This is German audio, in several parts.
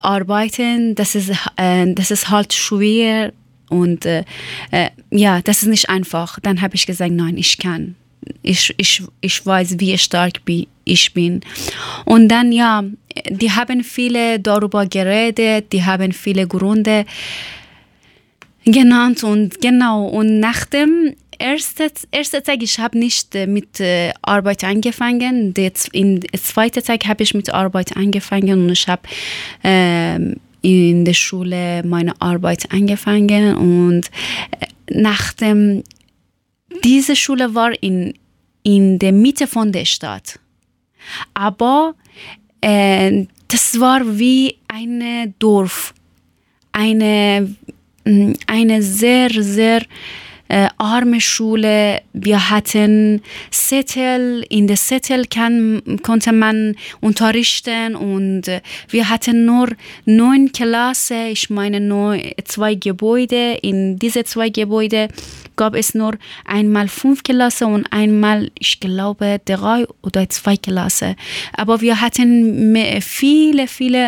arbeiten, das ist halt schwer und ja, das ist nicht einfach. Dann habe ich gesagt, nein, ich kann. Ich weiß, wie stark ich bin. Und dann, ja, die haben viele darüber geredet, die haben viele Gründe genannt und genau. Und nach dem ersten Tag, ich habe nicht mit Arbeit angefangen. Im zweiten Tag habe ich mit Arbeit angefangen und ich habe in der Schule meine Arbeit angefangen. Und nachdem diese Schule war in der Mitte von der Stadt. Aber das war wie ein Dorf. Eine sehr, sehr arme Schule. Wir hatten Zettel. In der Zettel konnte man unterrichten und wir hatten nur 9 Klassen. Ich meine 2 Gebäude. In diese 2 Gebäude gab es nur einmal 5 Klassen und einmal, ich glaube, 3 oder 2 Klassen. Aber wir hatten viele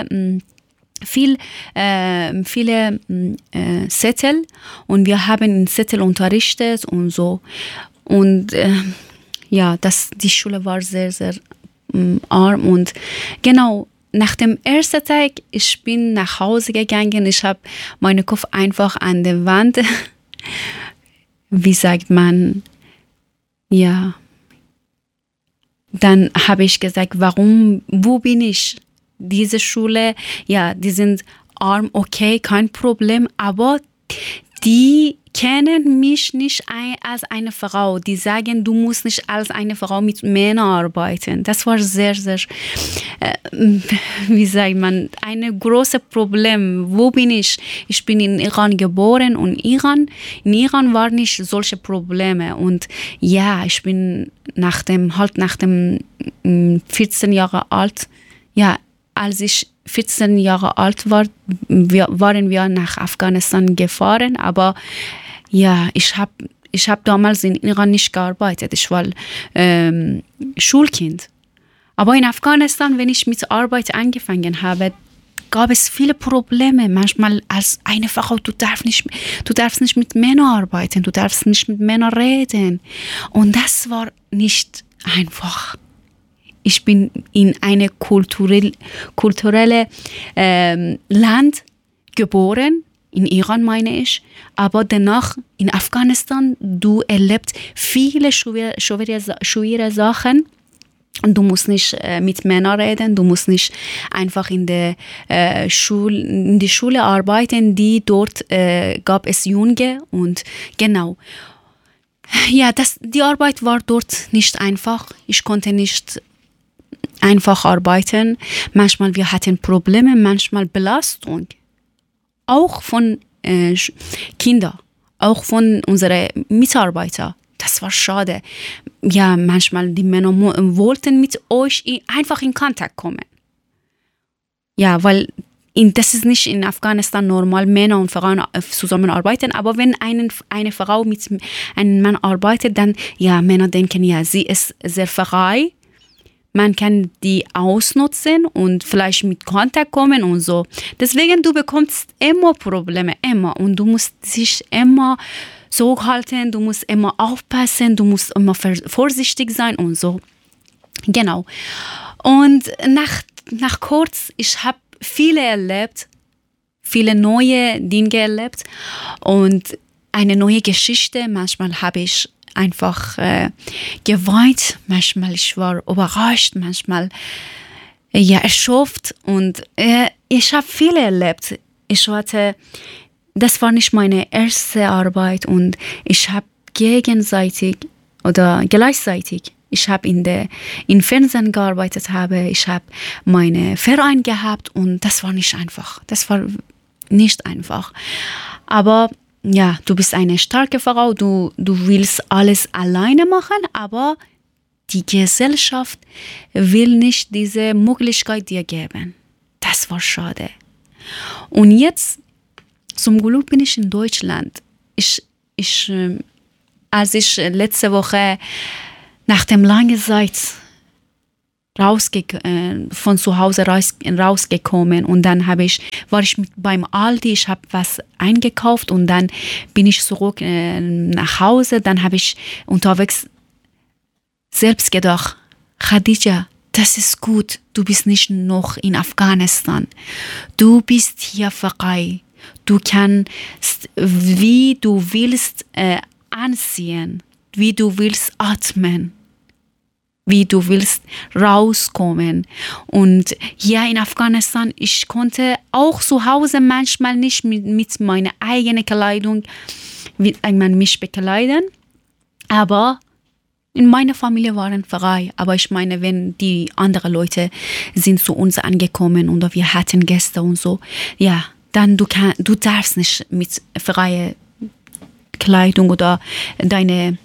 Zettel und wir haben in Zettel unterrichtet und so. Und ja, die Schule war sehr, sehr arm. Und genau, nach dem ersten Tag, ich bin nach Hause gegangen. Ich habe meinen Kopf einfach an der Wand, wie sagt man, ja. Dann habe ich gesagt, wo bin ich? Diese Schule, ja, die sind arm, okay, kein Problem, aber die kennen mich nicht als eine Frau. Die sagen, du musst nicht als eine Frau mit Männern arbeiten. Das war sehr, sehr, wie sagt man, ein großes Problem. Wo bin ich? Ich bin in Iran geboren und in Iran waren nicht solche Probleme. Und ja, ich bin nach dem 14 Jahre alt, ja, als ich 14 Jahre alt war, waren wir nach Afghanistan gefahren, aber ja, ich hab damals in Iran nicht gearbeitet, ich war Schulkind. Aber in Afghanistan, wenn ich mit Arbeit angefangen habe, gab es viele Probleme. Manchmal als eine Frau, du darfst nicht mit Männern arbeiten, du darfst nicht mit Männern reden. Und das war nicht einfach. Ich bin in eine kulturelle Land geboren, in Iran meine ich, aber danach in Afghanistan, du erlebst viele schwere Sachen. Und du musst nicht mit Männern reden, du musst nicht einfach in der Schule arbeiten, dort gab es Junge und genau. Ja, die Arbeit war dort nicht einfach. Ich konnte nicht einfach arbeiten. Manchmal wir hatten Probleme, manchmal Belastung. Auch von Kindern, auch von unseren Mitarbeitern. Das war schade. Ja, manchmal die Männer wollten mit euch einfach in Kontakt kommen. Ja, weil das ist nicht in Afghanistan normal, Männer und Frauen zusammenarbeiten, aber wenn eine Frau mit einem Mann arbeitet, dann, ja, Männer denken, ja, sie ist sehr frei. Man kann die ausnutzen und vielleicht mit Kontakt kommen und so. Deswegen, du bekommst immer Probleme, immer. Und du musst dich immer zurückhalten, du musst immer aufpassen, du musst immer vorsichtig sein und so. Genau. Und nach kurz, ich habe viele erlebt, viele neue Dinge erlebt und eine neue Geschichte. Manchmal habe ich einfach geweint, manchmal ich war überrascht, manchmal ja erschöpft und ich habe viel erlebt. Das war nicht meine erste Arbeit und ich habe gleichzeitig, ich habe in Fernsehen gearbeitet, ich habe meine Verein gehabt und das war nicht einfach. Das war nicht einfach. Aber ja, du bist eine starke Frau, du willst alles alleine machen, aber die Gesellschaft will nicht diese Möglichkeit dir geben. Das war schade. Und jetzt, zum Glück bin ich in Deutschland. Als ich letzte Woche nach dem langen Zeit von zu Hause rausgekommen und dann war ich beim Aldi, ich habe was eingekauft und dann bin ich zurück nach Hause, dann habe ich unterwegs selbst gedacht, Khadija, das ist gut, du bist nicht noch in Afghanistan, du bist hier frei, du kannst, wie du willst, anziehen, wie du willst atmen, wie du willst rauskommen. Und hier in Afghanistan, ich konnte auch zu Hause manchmal nicht mit meiner eigenen Kleidung mich bekleiden, aber in meiner Familie waren frei. Aber ich meine, wenn die anderen Leute sind zu uns angekommen oder wir hatten Gäste und so, ja, dann du darfst nicht mit freier Kleidung oder deine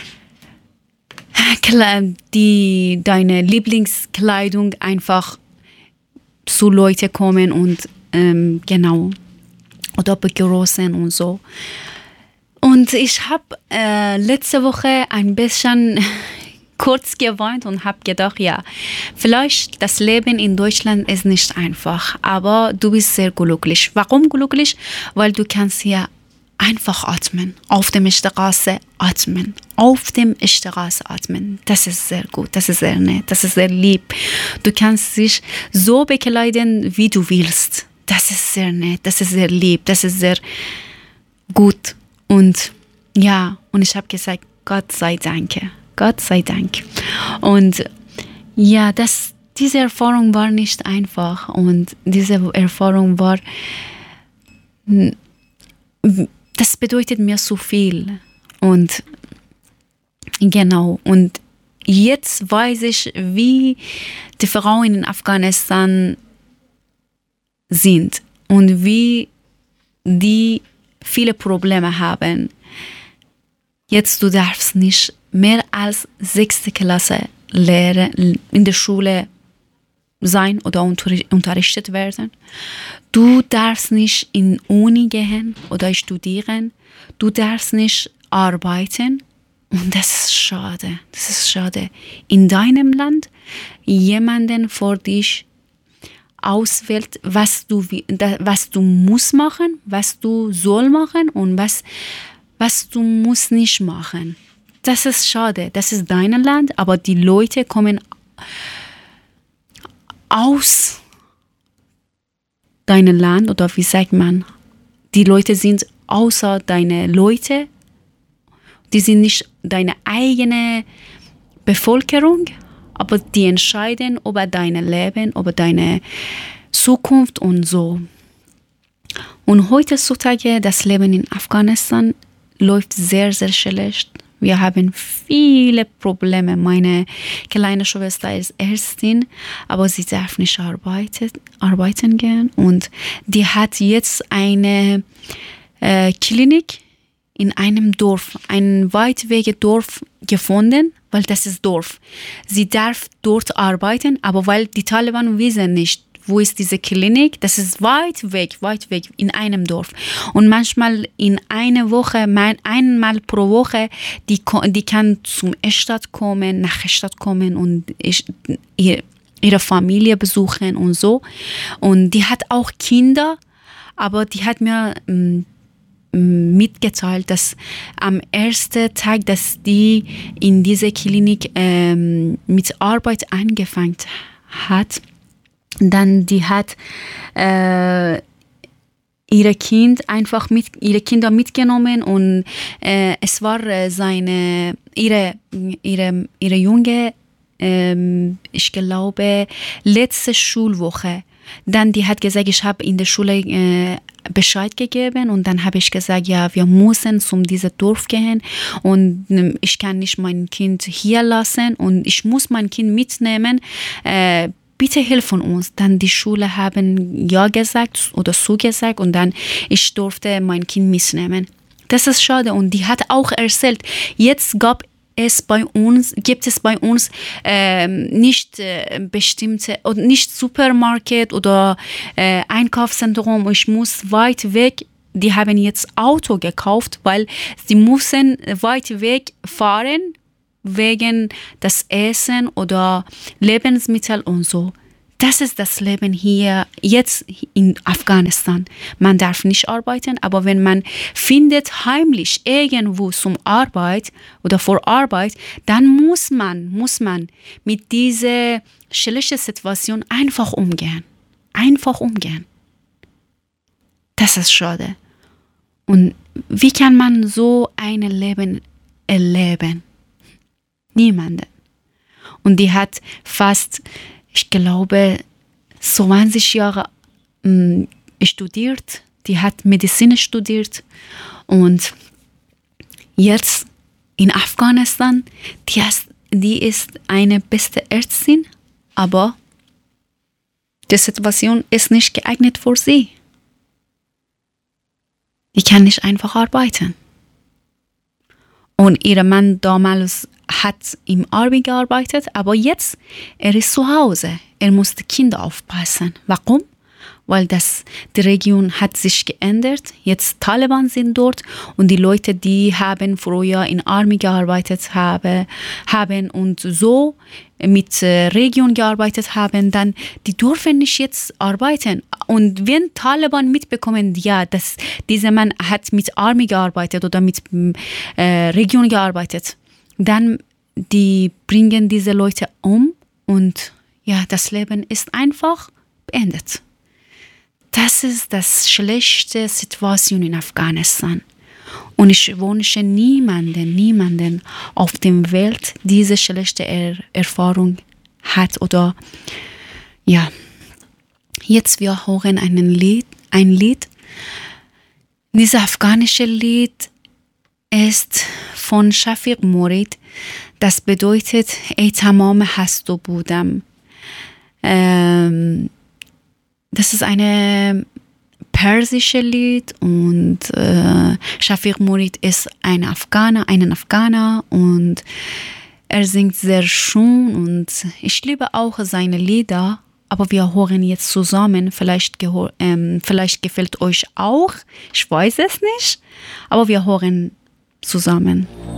Lieblingskleidung einfach zu Leute kommen und genau, oder begrüßen und so. Und ich habe letzte Woche ein bisschen kurz geweint und habe gedacht, ja, vielleicht das Leben in Deutschland ist nicht einfach, aber du bist sehr glücklich. Warum glücklich? Weil du kannst hier einfach atmen, auf der Straße atmen, Das ist sehr gut, das ist sehr nett, das ist sehr lieb. Du kannst dich so bekleiden, wie du willst. Das ist sehr nett, das ist sehr lieb, das ist sehr gut. Und ja, und ich habe gesagt, Gott sei Dank. Und ja, diese Erfahrung war nicht einfach und diese Erfahrung war, das bedeutet mir so viel. Und genau, und jetzt weiß ich, wie die Frauen in Afghanistan sind und wie die viele Probleme haben. Jetzt, du darfst nicht mehr als 6. Klasse in der Schule sein oder unterrichtet werden. Du darfst nicht in Uni gehen oder studieren. Du darfst nicht arbeiten. Und das ist schade. Das ist schade. In deinem Land jemanden vor dich auswählt, was du musst machen, was du soll machen und was du musst nicht machen. Das ist schade. Das ist dein Land, aber die Leute kommen aus deinem Land, oder wie sagt man, die Leute sind außer deine Leute, die sind nicht deine eigene Bevölkerung, aber die entscheiden über dein Leben, über deine Zukunft und so. Und heutzutage, das Leben in Afghanistan läuft sehr, sehr schlecht. Wir haben viele Probleme. Meine kleine Schwester ist Ärztin, aber sie darf nicht arbeiten gehen. Und die hat jetzt eine Klinik in einem Dorf, ein weitweges Dorf gefunden, weil das ist Dorf. Sie darf dort arbeiten, aber weil die Taliban wissen nicht, wo ist diese Klinik, das ist weit weg, in einem Dorf. Und manchmal in einer Woche, einmal pro Woche, die kann zum Stadt kommen, nach Stadt kommen und ihre Familie besuchen und so. Und die hat auch Kinder, aber die hat mir mitgeteilt, dass am ersten Tag, dass die in dieser Klinik mit Arbeit angefangen hat, dann die hat ihre Kinder mitgenommen und es war ihre junge, ich glaube, letzte Schulwoche. Dann die hat gesagt, ich habe in der Schule Bescheid gegeben und dann habe ich gesagt, ja, wir müssen zu diesem Dorf gehen und ich kann nicht mein Kind hier lassen und ich muss mein Kind mitnehmen, bitte hilf uns. Dann die Schule haben ja gesagt oder zugesagt und dann ich durfte mein Kind mitnehmen. Das ist schade und die hat auch erzählt, jetzt gibt es bei uns nicht bestimmte oder nicht Supermarkt oder Einkaufszentrum. Ich muss weit weg. Die haben jetzt Auto gekauft, weil sie müssen weit weg fahren, wegen das Essen oder Lebensmittel und so. Das ist das Leben hier jetzt in Afghanistan. Man darf nicht arbeiten, aber wenn man findet heimlich irgendwo zum Arbeit oder vor Arbeit, dann muss man mit dieser schlechten Situation einfach umgehen. Einfach umgehen. Das ist schade. Und wie kann man so ein Leben erleben? Niemanden. Und die hat fast, ich glaube, 20 Jahre studiert. Die hat Medizin studiert. Und jetzt in Afghanistan, die ist eine beste Ärztin, aber die Situation ist nicht geeignet für sie. Die kann nicht einfach arbeiten. Und ihr Mann damals hat im Army gearbeitet, aber jetzt, er ist zu Hause. Er muss die Kinder aufpassen. Warum? Weil die Region hat sich geändert. Jetzt Taliban sind dort und die Leute, die haben früher in Army gearbeitet haben und so mit Region gearbeitet haben, dann die dürfen nicht jetzt arbeiten. Und wenn Taliban mitbekommen, ja, dass dieser Mann hat mit Army gearbeitet oder mit Region gearbeitet, dann die bringen diese Leute um und ja, das Leben ist einfach beendet. Das ist das schlechte Situation in Afghanistan. Und ich wünsche niemanden auf der Welt diese schlechte Erfahrung hat oder ja. Jetzt wir hören ein Lied. Dieses afghanische Lied ist von Shafiq Morid. Das bedeutet, ey tamam hast du budam. Das ist eine persische Lied und Shafiq Morid ist ein Afghaner und er singt sehr schön und ich liebe auch seine Lieder, aber wir hören jetzt zusammen, vielleicht gefällt euch auch, ich weiß es nicht, aber wir hören zusammen.